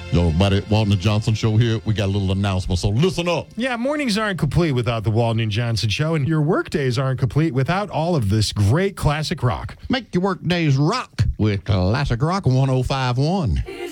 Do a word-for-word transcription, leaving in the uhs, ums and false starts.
Yo, buddy, Walton and Johnson show here. We got a little announcement, so listen up. Yeah, mornings aren't complete without the Walton and Johnson show, and your workdays aren't complete without all of this great classic rock. Make your work days rock with Classic Rock one oh five point one.